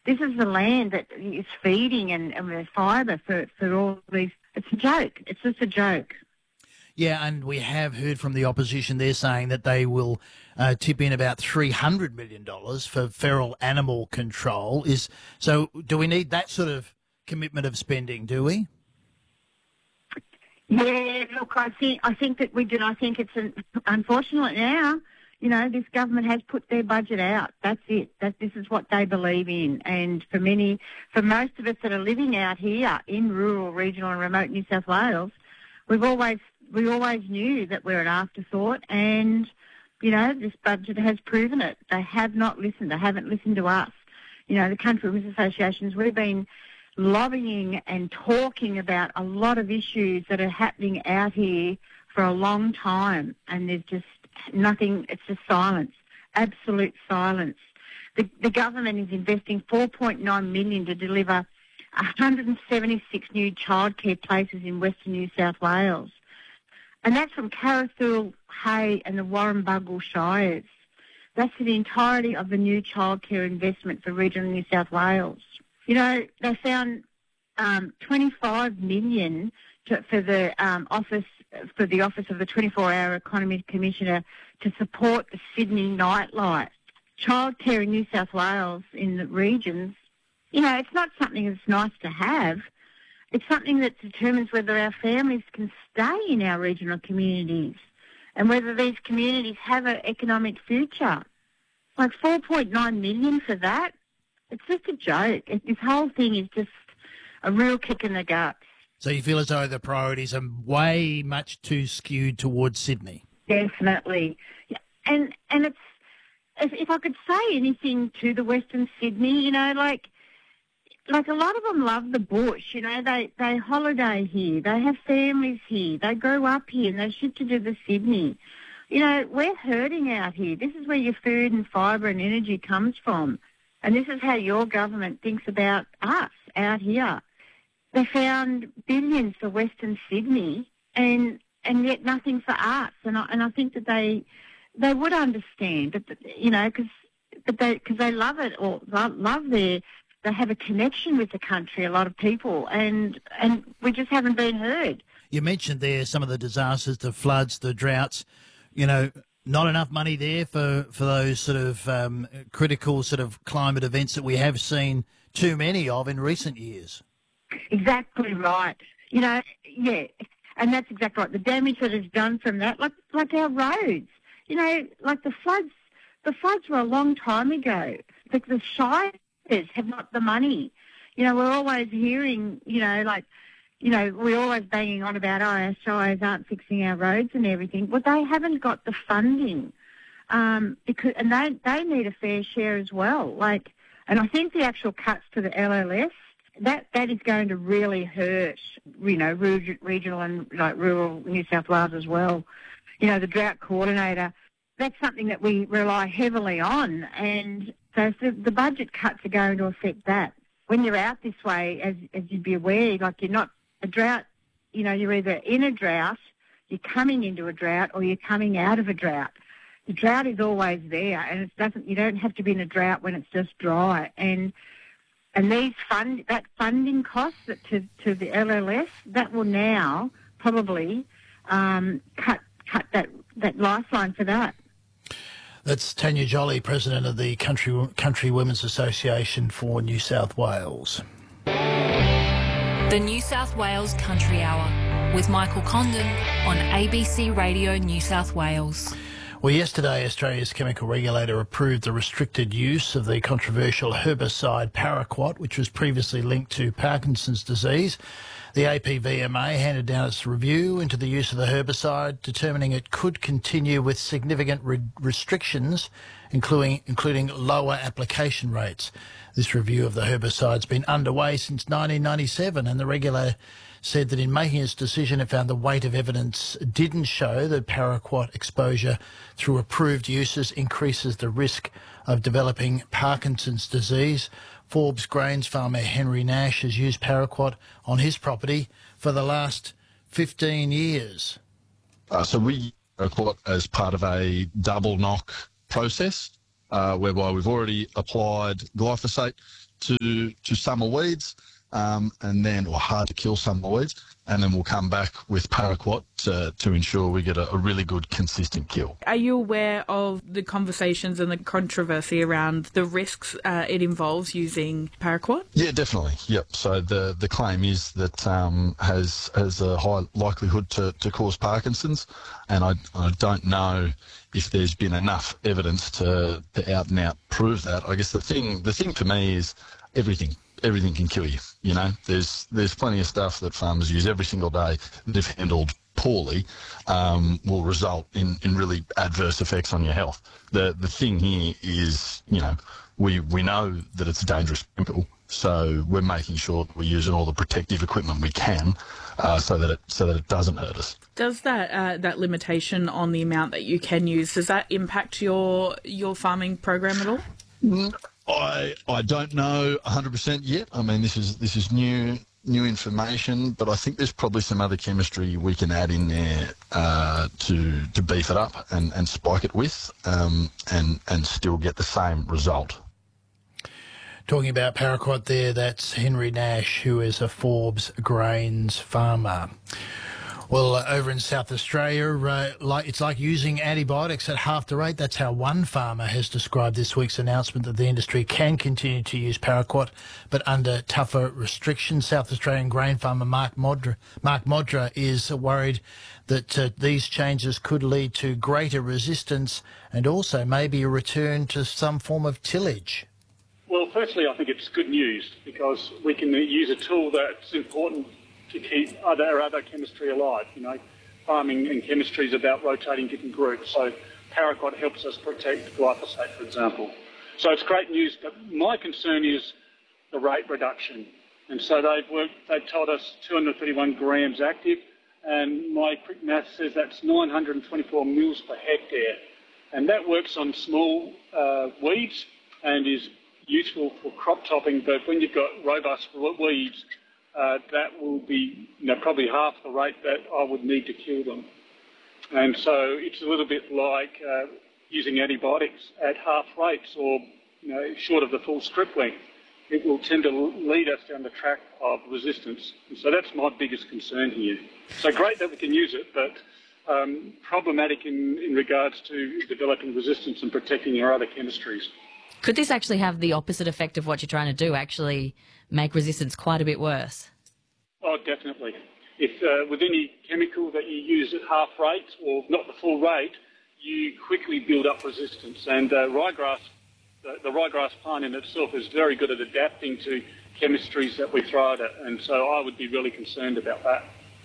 This is the land that is feeding and the fibre for all these. It's a joke. It's just a joke. Yeah, and we have heard from the opposition. They're saying that they will tip in about $300 million for feral animal control. So do we need that sort of commitment of spending, do we? Yeah, look, I think that we do. I think it's unfortunate now. You know, this government has put their budget out. That's it. This is what they believe in. And for most of us that are living out here in rural, regional and remote New South Wales, we always knew that we're an afterthought. And, you know, this budget has proven it. They have not listened. They haven't listened to us. You know, the country women's associations, we've been lobbying and talking about a lot of issues that are happening out here for a long time. And there's just nothing, it's just silence, absolute silence. The government is investing $4.9 million to deliver 176 new childcare places in Western New South Wales. And that's from Carrascool, Hay and the Warrumbungle Shires. That's the entirety of the new childcare investment for regional New South Wales. You know, they found $25 million for the office of the 24-Hour Economy Commissioner to support the Sydney nightlife. Childcare in New South Wales in the regions, you know, it's not something that's nice to have. It's something that determines whether our families can stay in our regional communities and whether these communities have an economic future. Like $4.9 million for that, it's just a joke. This whole thing is just a real kick in the guts. So you feel as though the priorities are way much too skewed towards Sydney? Definitely. And it's, if I could say anything to the Western Sydney, you know, like a lot of them love the bush, you know, they holiday here, they have families here, they grow up here and they shifted to the Sydney. You know, we're hurting out here. This is where your food and fibre and energy comes from. And this is how your government thinks about us out here. They found billions for Western Sydney and yet nothing for us. And I think that they would understand, that, you know, because they love it or they have a connection with the country, a lot of people, and we just haven't been heard. You mentioned there some of the disasters, the floods, the droughts, you know, not enough money there for those sort of critical sort of climate events that we have seen too many of in recent years. Exactly right. You know, yeah, and that's exactly right. The damage that is done from that, like our roads, you know, like the floods were a long time ago. The Shires have not the money. You know, we're always hearing, you know, like, you know, we're always banging on about, our Shires aren't fixing our roads and everything. Well, they haven't got the funding, because they need a fair share as well. Like, and I think the actual cuts to the LLS, that is going to really hurt, you know, regional and like rural New South Wales as well. You know, the drought coordinator, that's something that we rely heavily on, and so the budget cuts are going to affect that. When you're out this way, as you'd be aware, like you're not a drought, you know, you're either in a drought, you're coming into a drought, or you're coming out of a drought. The drought is always there, and you don't have to be in a drought when it's just dry. And that funding cost to the LLS, that will now probably cut that lifeline for that. That's Tanya Jolly, President of the Country Women's Association for New South Wales. The New South Wales Country Hour with Michael Condon on ABC Radio New South Wales. Well, yesterday, Australia's chemical regulator approved the restricted use of the controversial herbicide paraquat, which was previously linked to Parkinson's disease. The APVMA handed down its review into the use of the herbicide, determining it could continue with significant restrictions, including lower application rates. This review of the herbicide has been underway since 1997, and the regulator said that in making its decision, it found the weight of evidence didn't show that paraquat exposure through approved uses increases the risk of developing Parkinson's disease. Forbes Grains farmer Henry Nash has used paraquat on his property for the last 15 years. So we use paraquat as part of a double knock process, whereby we've already applied glyphosate to summer weeds, or hard to kill summer weeds, and then we'll come back with paraquat to ensure we get a really good, consistent kill. Are you aware of the conversations and the controversy around the risks it involves using paraquat? Yeah, definitely. Yep. So the claim is that has a high likelihood to cause Parkinson's, and I don't know if there's been enough evidence to out and out prove that. I guess the thing for me is everything can kill you. You know, there's plenty of stuff that farmers use every single day that, if handled poorly, will result in really adverse effects on your health. The thing here is, you know, we know that it's a dangerous chemical, so we're making sure that we're using all the protective equipment we can, so that it doesn't hurt us. Does that limitation on the amount that you can use, does that impact your farming program at all? I don't know 100% yet. I mean, this is new information, but I think there's probably some other chemistry we can add in there to beef it up and spike it with, and still get the same result. Talking about paraquat there, that's Henry Nash, who is a Forbes grains farmer. Well, over in South Australia, it's like using antibiotics at half the rate. That's how one farmer has described this week's announcement that the industry can continue to use paraquat, but under tougher restrictions. South Australian grain farmer Mark Modra is worried that these changes could lead to greater resistance and also maybe a return to some form of tillage. Well, firstly, I think it's good news because we can use a tool that's important to keep our other chemistry alive. You know, farming and chemistry is about rotating different groups. So paraquat helps us protect glyphosate, for example. So it's great news, but my concern is the rate reduction. And so they've told us 231 grams active, and my quick math says that's 924 mils per hectare. And that works on small weeds and is useful for crop topping, but when you've got robust weeds, that will be, you know, probably half the rate that I would need to kill them. And so it's a little bit like using antibiotics at half rates or, you know, short of the full strip length. It will tend to lead us down the track of resistance. And so that's my biggest concern here. So great that we can use it, but problematic in regards to developing resistance and protecting our other chemistries. Could this actually have the opposite effect of what you're trying to do, actually make resistance quite a bit worse? Oh, definitely. If with any chemical that you use at half rate or not the full rate, you quickly build up resistance. And ryegrass, the ryegrass plant in itself is very good at adapting to chemistries that we throw at it. And so I would be really concerned about that.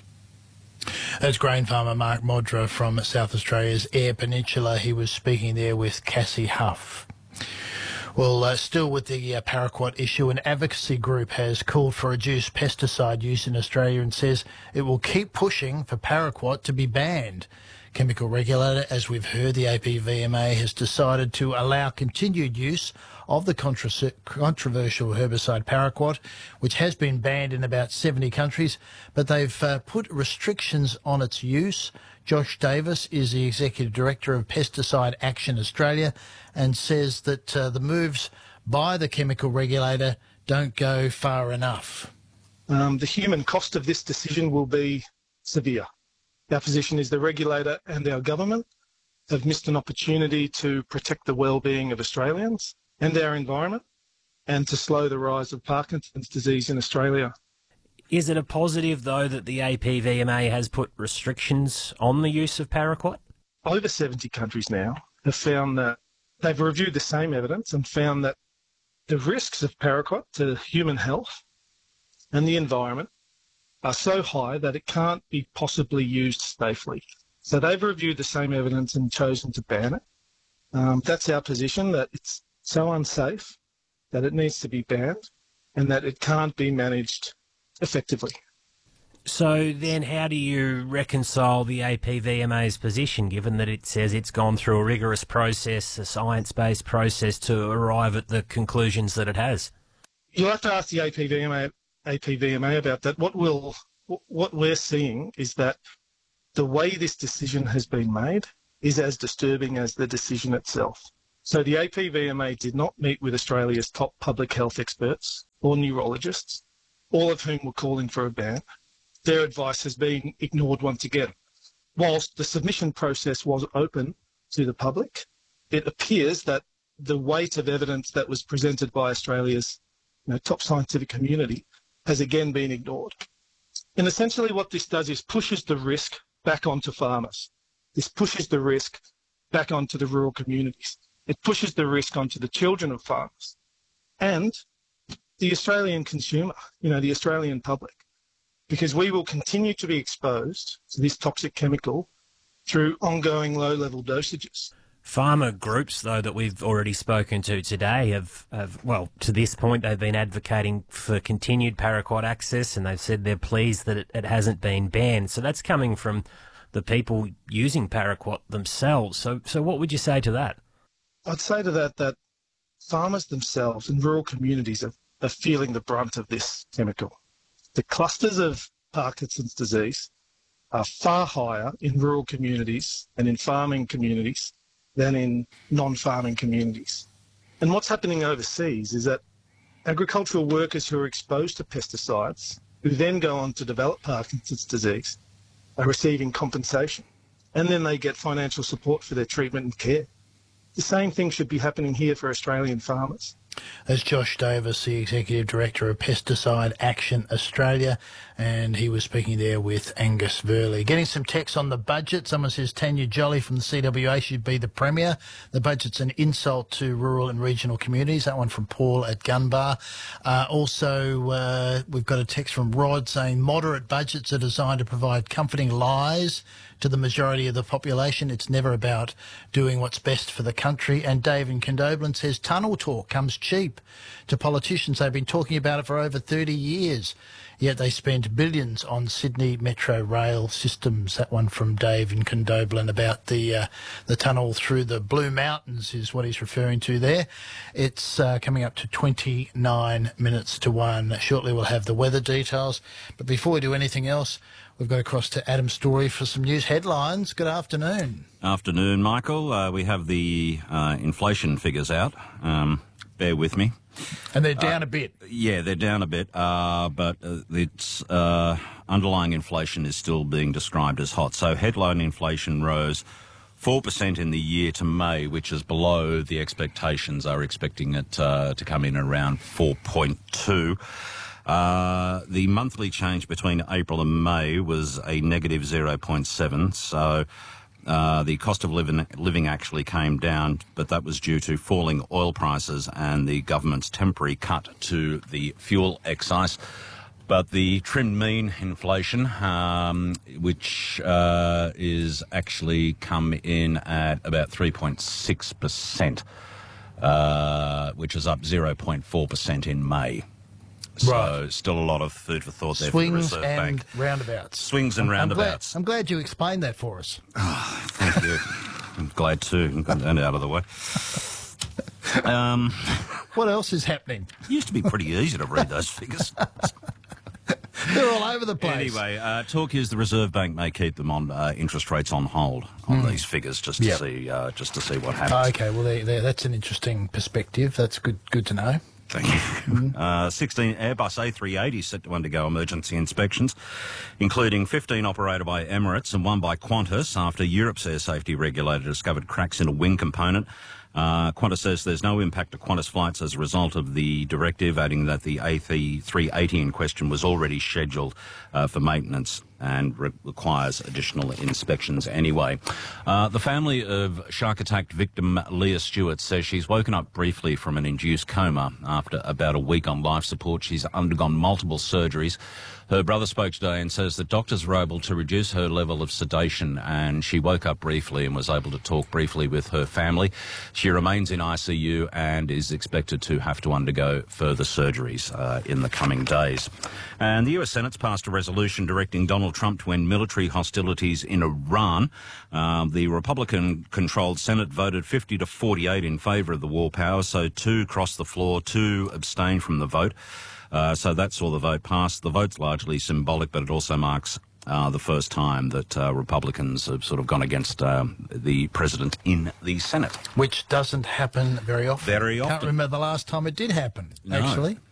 That's grain farmer Mark Modra from South Australia's Eyre Peninsula. He was speaking there with Cassie Huff. Well, still with the paraquat issue, an advocacy group has called for reduced pesticide use in Australia and says it will keep pushing for paraquat to be banned. Chemical regulator, as we've heard, the APVMA has decided to allow continued use of the controversial herbicide paraquat, which has been banned in about 70 countries, but they've put restrictions on its use. Josh Davis is the Executive Director of Pesticide Action Australia and says that the moves by the chemical regulator don't go far enough. The human cost of this decision will be severe. Our position is the regulator and our government have missed an opportunity to protect the well-being of Australians and our environment and to slow the rise of Parkinson's disease in Australia. Is it a positive, though, that the APVMA has put restrictions on the use of paraquat? Over 70 countries now have found that they've reviewed the same evidence and found that the risks of paraquat to human health and the environment are so high that it can't be possibly used safely. So they've reviewed the same evidence and chosen to ban it. That's our position, that it's so unsafe that it needs to be banned and that it can't be managed effectively. So then how do you reconcile the APVMA's position, given that it says it's gone through a rigorous process, a science-based process, to arrive at the conclusions that it has? You'll have to ask the APVMA about that. What we're seeing is that the way this decision has been made is as disturbing as the decision itself. So the APVMA did not meet with Australia's top public health experts or neurologists, all of whom were calling for a ban. Their advice has been ignored once again. Whilst the submission process was open to the public, it appears that the weight of evidence that was presented by Australia's top scientific community has again been ignored. And essentially what this does is pushes the risk back onto farmers. This pushes the risk back onto the rural communities. It pushes the risk onto the children of farmers and the Australian consumer, the Australian public, because we will continue to be exposed to this toxic chemical through ongoing low-level dosages. Farmer groups, though, that we've already spoken to today have, to this point, they've been advocating for continued paraquat access, and they've said they're pleased that it hasn't been banned. So that's coming from the people using paraquat themselves. So what would you say to that? I'd say to that farmers themselves in rural communities are feeling the brunt of this chemical. The clusters of Parkinson's disease are far higher in rural communities and in farming communities than in non-farming communities. And what's happening overseas is that agricultural workers who are exposed to pesticides, who then go on to develop Parkinson's disease, are receiving compensation. And then they get financial support for their treatment and care. The same thing should be happening here for Australian farmers. That's Josh Davis, the Executive Director of Pesticide Action Australia, and he was speaking there with Angus Verley. Getting some text on the budget. Someone says Tanya Jolly from the CWA should be the Premier. The budget's an insult to rural and regional communities. That one from Paul at Gunbar. Also, we've got a text from Rod saying moderate budgets are designed to provide comforting lies to the majority of the population. It's never about doing what's best for the country. And Dave in Condobolin says tunnel talk comes cheap to politicians. They've been talking about it for over 30 years, yet they spend billions on Sydney Metro rail systems. That one from Dave in Condobolin about the tunnel through the Blue Mountains is what he's referring to there. It's coming up to 29 minutes to 1. Shortly we'll have the weather details. But before we do anything else, we've got across to Adam Story for some news headlines. Good afternoon. Afternoon, Michael. We have the inflation figures out. Bear with me. And they're down a bit. Yeah, they're down a bit, but it's underlying inflation is still being described as hot. So headline inflation rose 4% in the year to May, which is below the expectations. Are expecting it to come in around 4.2. The monthly change between April and May was a negative 0.7, so the cost of living actually came down, but that was due to falling oil prices and the government's temporary cut to the fuel excise. But the trimmed mean inflation, which is actually come in at about 3.6%, which is up 0.4% in May. So right. Still a lot of food for thought there Swings for the Reserve Bank. Roundabouts. Swings and roundabouts. I'm glad you explained that for us. Oh, thank you. I'm glad too. Got that out of the way. What else is happening? It used to be pretty easy to read those figures. They're all over the place. Anyway, talk is the Reserve Bank may keep them on interest rates on hold on these figures just to see what happens. Okay, well, that's an interesting perspective. That's good to know. Thank you. 16 Airbus A380 set to undergo emergency inspections, including 15 operated by Emirates and one by Qantas after Europe's air safety regulator discovered cracks in a wing component. Qantas says there's no impact to Qantas flights as a result of the directive, adding that the A380 in question was already scheduled for maintenance and requires additional inspections anyway. The family of shark attack victim Leah Stewart says she's woken up briefly from an induced coma after about a week on life support. She's undergone multiple surgeries. Her brother spoke today and says that doctors were able to reduce her level of sedation, and she woke up briefly and was able to talk briefly with her family. She remains in ICU and is expected to have to undergo further surgeries in the coming days. And the US Senate's passed a resolution directing Donald Trump to end military hostilities in Iran. The Republican-controlled Senate voted 50 to 48 in favour of the war powers, so 2 crossed the floor, 2 abstained from the vote. So that saw the vote pass. The vote's largely symbolic, but it also marks the first time that Republicans have sort of gone against the president in the Senate. Which doesn't happen very often. Very often. Can't remember the last time it did happen, actually.